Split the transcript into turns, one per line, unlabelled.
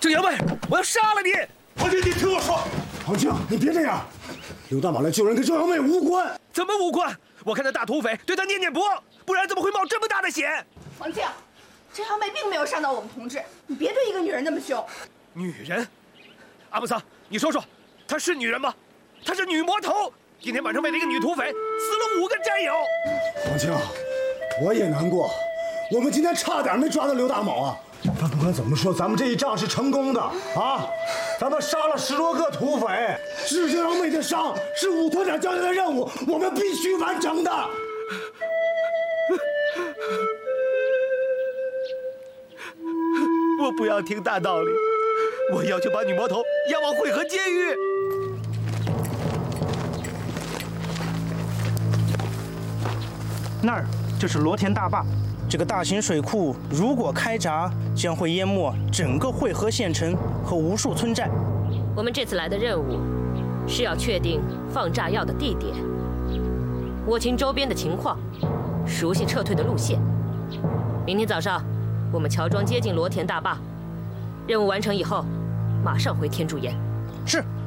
郑员外，我要杀了你！
黄青，你听我说。
黄青，你别这样，刘大马来救人跟郑员外无关。
怎么无关？我看那大土匪对他念念不忘，不然怎么会冒这么大的险？
黄青，郑员外并没有伤到我们同志，你别对一个女人那么凶。
女人？阿木桑，你说说，她是女人吗？她是女魔头。今天晚上为了一个女土匪，死了5个战友。
黄青，我也难过，我们今天差点没抓到刘大卯啊！但不管怎么说，咱们这一仗是成功的啊！咱们杀了10多个土匪，治这杨妹的伤是武团长交代的任务，我们必须完成的。
我不要听大道理，我要求把女魔头押往会河监狱。
那儿就是罗田大坝，这个大型水库如果开闸，将会淹没整个会河县城和无数村寨。
我们这次来的任务是要确定放炸药的地点，握清周边的情况，熟悉撤退的路线。明天早上，我们乔装接近罗田大坝，任务完成以后，马上回天柱岩。
是。